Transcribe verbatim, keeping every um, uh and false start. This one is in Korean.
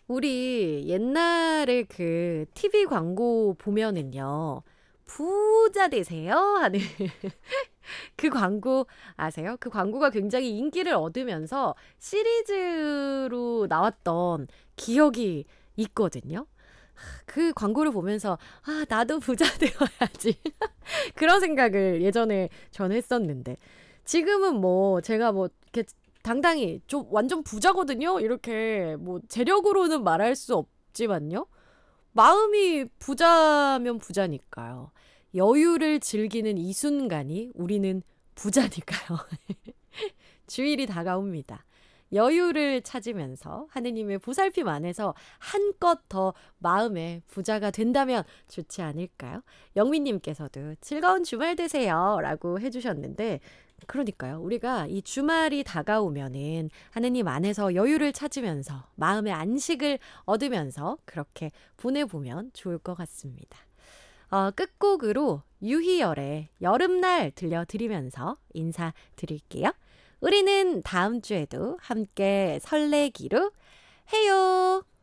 우리 옛날에 그 티비 광고 보면은요. "부자 되세요." 하는 그 광고 아세요? 그 광고가 굉장히 인기를 얻으면서 시리즈로 나왔던 기억이 있거든요. 그 광고를 보면서 '아 나도 부자 되어야지.' 그런 생각을 예전에 저는 했었는데 지금은 뭐 제가 뭐 이렇게 당당히 "저 완전 부자거든요." 이렇게 뭐 재력으로는 말할 수 없지만요. 마음이 부자면 부자니까요. 여유를 즐기는 이 순간이 우리는 부자니까요. 주일이 다가옵니다. 여유를 찾으면서 하느님의 보살핌 안에서 한껏 더 마음의 부자가 된다면 좋지 않을까요? 영민님께서도 "즐거운 주말 되세요." 라고 해 주셨는데 그러니까요. 우리가 이 주말이 다가오면은 하느님 안에서 여유를 찾으면서 마음의 안식을 얻으면서 그렇게 보내보면 좋을 것 같습니다. 어, 끝곡으로 유희열의 여름날 들려드리면서 인사드릴게요. 우리는 다음 주에도 함께 설레기로 해요.